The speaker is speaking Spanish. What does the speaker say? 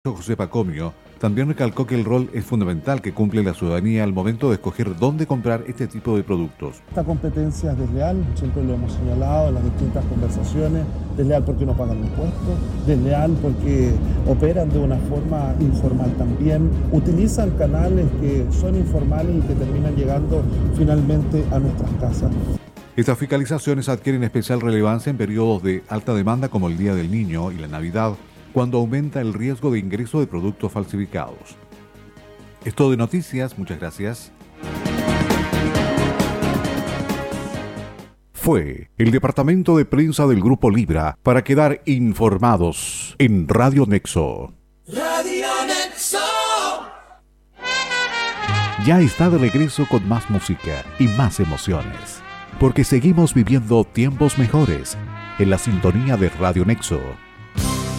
José Pacomio también recalcó que el rol es fundamental que cumple la ciudadanía al momento de escoger dónde comprar este tipo de productos. Esta competencia es desleal, siempre lo hemos señalado en las distintas conversaciones, desleal porque no pagan impuestos, desleal porque operan de una forma informal también, utilizan canales que son informales y que terminan llegando finalmente a nuestras casas. Estas fiscalizaciones adquieren especial relevancia en periodos de alta demanda como el Día del Niño y la Navidad, cuando aumenta el riesgo de ingreso de productos falsificados. Es todo de noticias, muchas gracias. Fue el departamento de prensa del Grupo Libra para quedar informados en Radio Nexo. Radio Nexo. Ya está de regreso con más música y más emociones, porque seguimos viviendo tiempos mejores en la sintonía de Radio Nexo.